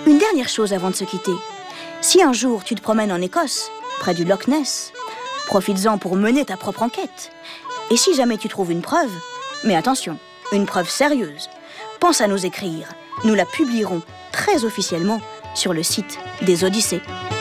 Une dernière chose avant de se quitter. Si un jour tu te promènes en Écosse, près du Loch Ness, profites-en pour mener ta propre enquête. Et si jamais tu trouves une preuve, mais attention, une preuve sérieuse, pense à nous écrire. Nous la publierons très officiellement sur le site des Odyssées.